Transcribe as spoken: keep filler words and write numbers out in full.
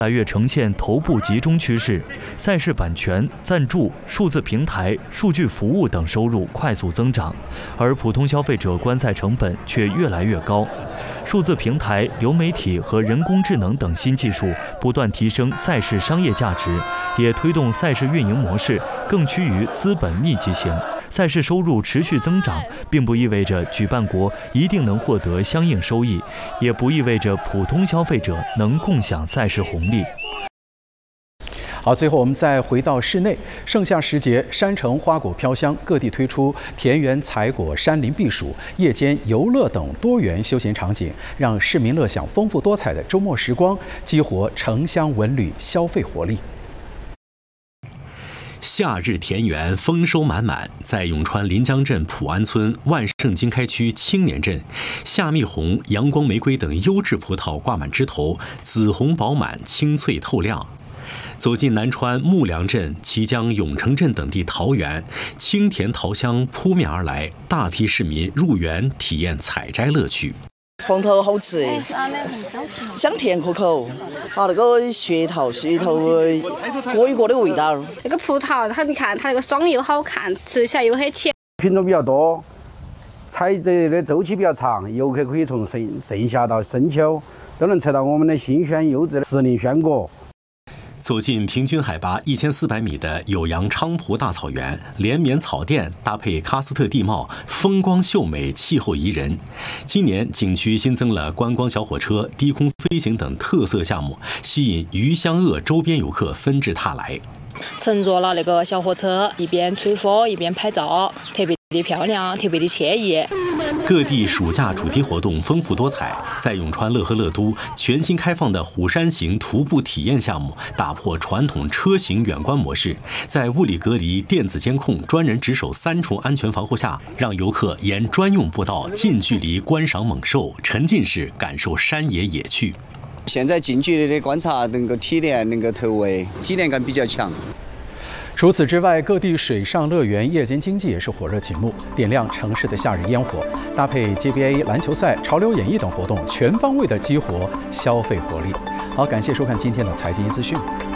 越来越呈现头部集中趋势，赛事版权、赞助、数字平台、数据服务等收入快速增长，而普通消费者观赛成本却越来越高。数字平台、流媒体和人工智能等新技术不断提升赛事商业价值，也推动赛事运营模式更趋于资本密集型。赛事收入持续增长，并不意味着举办国一定能获得相应收益，也不意味着普通消费者能共享赛事红利。 好，最后我们再回到室内，盛夏时节，山城花果飘香，各地推出田园采果、山林避暑、夜间游乐等多元休闲场景，让市民乐享丰富多彩的周末时光，激活城乡文旅消费活力。 夏日田园丰收满满，在永川临江镇普安村万盛经开区青年镇，夏蜜红、阳光玫瑰等优质葡萄挂满枝头，紫红饱满，清脆透亮。走进南川木梁镇、綦江永城镇等地桃园，清甜桃香扑面而来，大批市民入园体验采摘乐趣。 黄桃好吃，香甜可口，啊，那个雪桃，雪桃各有各的味道。 那个葡萄，它你看它那个爽又好看，吃起来又很甜。 品种比较多，采摘的周期比较长，游客可以从盛盛夏到深秋都能吃到我们的新鲜优质的时令鲜果。 走进平均海拔一千四百米的酉阳昌蒲大草原，连绵草甸搭配喀斯特地貌，风光秀美，气候宜人。今年景区新增了观光小火车、低空飞行等特色项目，吸引鱼香鄂周边游客纷至沓来。 乘坐了那个小火车，一边吹风一边拍照，特别的漂亮，特别的惬意。 各地暑假主题活动丰富多彩，在永川乐和乐都全新开放的虎山行徒步体验项目，打破传统车行远观模式，在物理隔离、电子监控、专人值守三重安全防护下，让游客沿专用步道近距离观赏猛兽，沉浸式感受山野野趣。 现在近距离的观察能够体验，能够投喂，体验感比较强。 除此之外，各地水上乐园夜间经济也是火热节目，点亮城市的夏日烟火，搭配 J B A 篮球赛、潮流演艺等活动，全方位的激活消费活力。好，感谢收看今天的财经资讯。